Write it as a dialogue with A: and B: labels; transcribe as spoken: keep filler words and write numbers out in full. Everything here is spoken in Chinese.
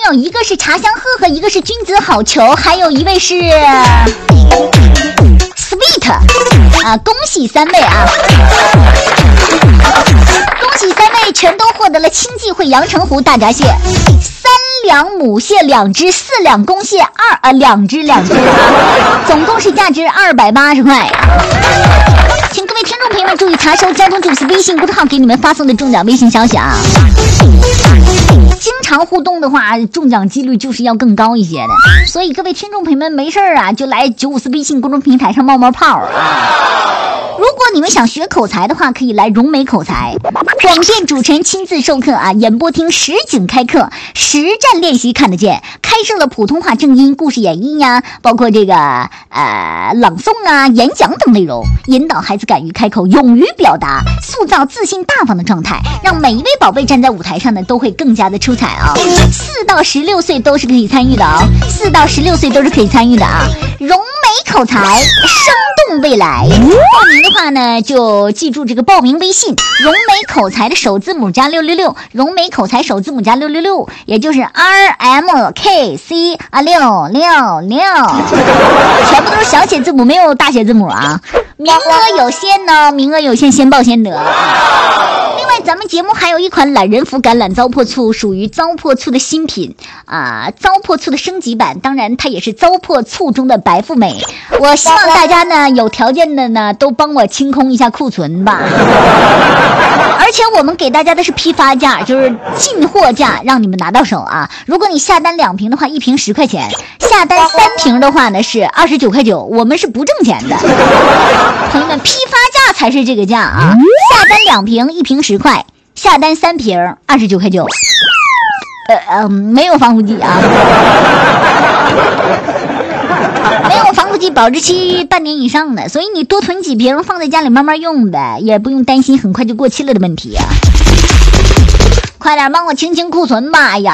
A: 有一个是茶香赫赫，一个是君子好逑，还有一位是 Sweet 啊，恭喜三位啊！恭喜三位全都获得了清济汇阳澄湖大闸蟹三两母蟹两只，四两公蟹二啊两只两只啊，总共是价值二百八十块。请各位听众朋友们注意查收交通主持微信公众号给你们发送的中奖微信消息啊！经常互动的话，中奖几率就是要更高一些的。所以各位听众朋友们没事啊，就来九五四微信公众平台上冒冒泡啊！如果你们想学口才的话，可以来融美口才，广电主持人亲自授课啊，演播厅实景开课，实战练习看得见，开设了普通话正音、故事演绎呀、啊，包括这个呃朗诵啊、演讲等内容，引导孩子敢于开口，勇于表达，塑造自信大方的状态，让每一位宝贝站在舞台上呢都会更加的出彩啊！四到十六岁都是可以参与的啊，四到十六岁都是可以参与的啊！融美口才，生动未来。报名的话呢，就记住这个报名微信：融美口才的首字母加六六六，融美口才首字母加六六六，也就是 R M K C 啊六六六，全部都是小写字母，没有大写字母啊。名额有限呢，名额有限，先报先得。另外，咱们节目还有一款懒人福橄榄糟粕醋，属于糟粕醋的新品啊，糟粕醋的升级版，当然它也是糟粕醋中的白富美。我希望大家呢有条件的呢都帮我清空一下库存吧。而且我们给大家的是批发价，就是进货价，让你们拿到手啊。如果你下单两瓶的话，一瓶十块钱；下单三瓶的话呢是二十九块九，我们是不挣钱的。朋友们，批发价才是这个价啊！下单两瓶，一瓶十块；下单三瓶，二十九块九。呃呃，没有防腐剂啊，没有防腐剂，保质期半年以上的，所以你多囤几瓶放在家里慢慢用呗，也不用担心很快就过期了的问题啊。快点帮我清清库存吧！哎呀，